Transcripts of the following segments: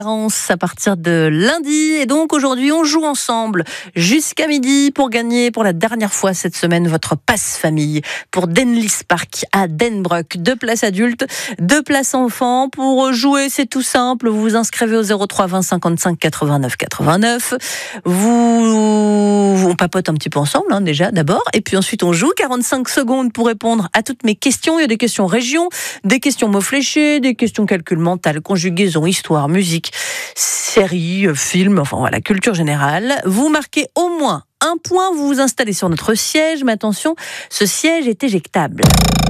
À partir de lundi, et donc aujourd'hui on joue ensemble jusqu'à midi pour gagner pour la dernière fois cette semaine votre passe famille pour Denlis Park à Denbrock. 2 places adultes, 2 places enfants. Pour jouer, c'est tout simple, vous vous inscrivez au 03 20 55 89 89. On papote un petit peu ensemble déjà d'abord, et puis ensuite on joue 45 secondes pour répondre à toutes mes questions. Il y a des questions région, des questions mots fléchés, des questions calcul mental, conjugaison, histoire, musique, séries, films, enfin voilà, culture générale. Vous marquez au moins un point, vous vous installez sur notre siège, mais attention, ce siège est éjectable.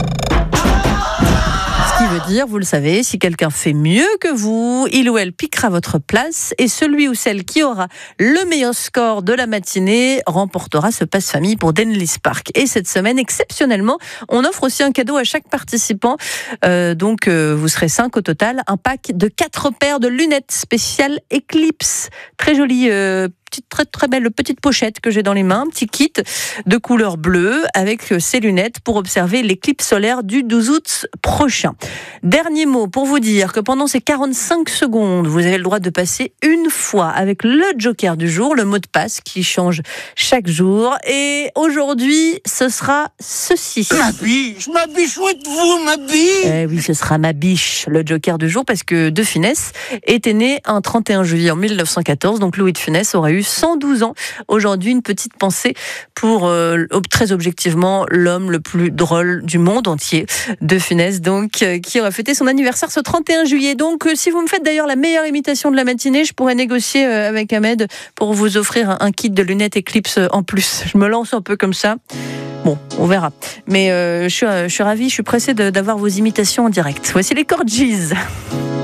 Ce qui veut dire, vous le savez, si quelqu'un fait mieux que vous, il ou elle piquera votre place, et celui ou celle qui aura le meilleur score de la matinée remportera ce passe famille pour Denlis Park. Et cette semaine, exceptionnellement, on offre aussi un cadeau à chaque participant. Donc, vous serez 5 au total. Un pack de 4 paires de lunettes spéciales Eclipse. Très jolie très belle petite pochette que j'ai dans les mains, un petit kit de couleur bleue avec ces lunettes pour observer l'éclipse solaire du 12 août prochain. Dernier mot pour vous dire que pendant ces 45 secondes, vous avez le droit de passer une fois avec le joker du jour, le mot de passe qui change chaque jour. Et aujourd'hui, ce sera ceci. Ma biche, où êtes-vous, ma biche? Eh oui, ce sera ma biche, le joker du jour, parce que De Funès était né un 31 juillet en 1914, donc Louis de Funès aurait eu 112 ans. Aujourd'hui, une petite pensée pour, très objectivement, l'homme le plus drôle du monde entier, De Funès, donc, qui aurait fêté son anniversaire ce 31 juillet. Donc, si vous me faites d'ailleurs la meilleure imitation de la matinée, je pourrais négocier avec Ahmed pour vous offrir un kit de lunettes Eclipse en plus. Je me lance un peu comme ça. Bon, on verra. Mais je suis ravie, je suis pressée d'avoir vos imitations en direct. Voici les Corgis.